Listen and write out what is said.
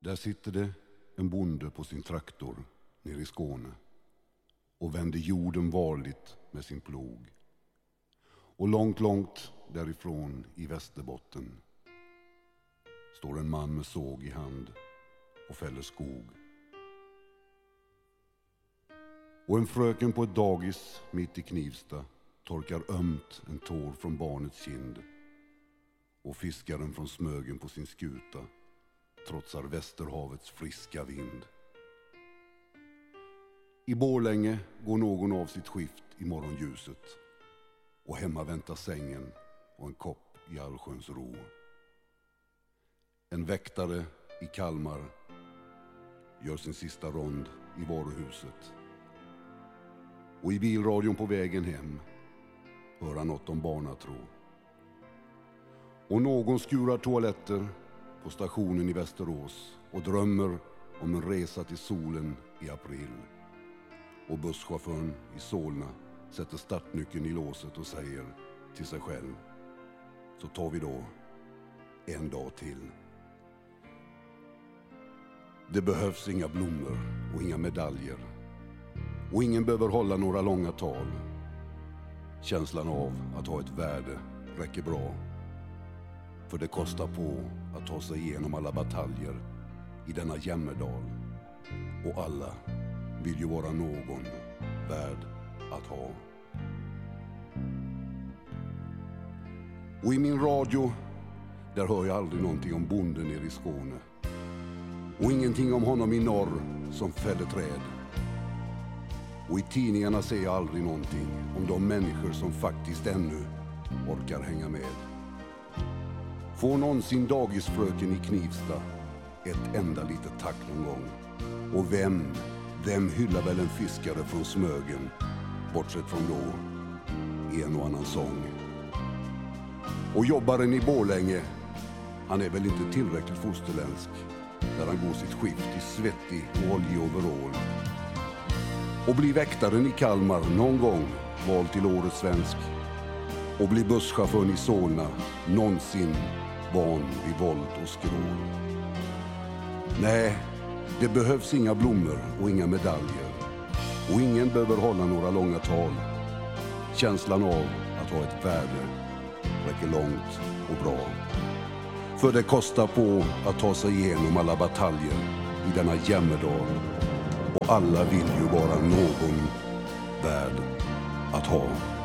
Där sitter det en bonde på sin traktor nere i Skåne och vänder jorden varligt med sin plog. Och långt, långt därifrån i Västerbotten står en man med såg i hand och fäller skog. Och en fröken på ett dagis mitt i Knivsta torkar ömt en tår från barnets kind. Och fiskaren från Smögen på sin skuta trotsar Västerhavets friska vind. I Borlänge går någon av sitt skift i morgonljuset och hemma väntar sängen och en kopp i allsköns ro. En väktare i Kalmar gör sin sista rond i varuhuset. Och i bilradion på vägen hem hör han något om barnatro. Och någon skurar toaletter på stationen i Västerås och drömmer om en resa till solen i april. Och busschauffören i Solna sätter startnyckeln i låset och säger till sig själv: så tar vi då en dag till. Det behövs inga blommor och inga medaljer. Och ingen behöver hålla några långa tal. Känslan av att ha ett värde räcker bra. För det kostar på att ta sig igenom alla bataljer i denna jämmerdal. Och alla vill ju vara någon värd att ha. Och i min radio, där hör jag aldrig någonting om bonden nere i Skåne. Och ingenting om honom i norr som fäller träd. Och i tidningarna ser jag aldrig någonting om de människor som faktiskt ännu orkar hänga med. Får någonsin dagisfröken i Knivsta ett enda litet tack någon gång? Och vem hyllar väl en fiskare från Smögen, bortsett från då en och annan sång? Och jobbaren i Borlänge, han är väl inte tillräckligt fosterländsk när han går sitt skift i svettig och oljig overall. Och blir väktaren i Kalmar någon gång vald till årets svensk. Och blir busschauffören i Solna någonsin van vid våld och skrål. Nej, det behövs inga blommor och inga medaljer. Och ingen behöver hålla några långa tal. Känslan av att ha ett värde räcker långt och bra. För det kostar på att ta sig igenom alla bataljer i denna jämmerdal. Och alla vill ju vara någon värd att ha.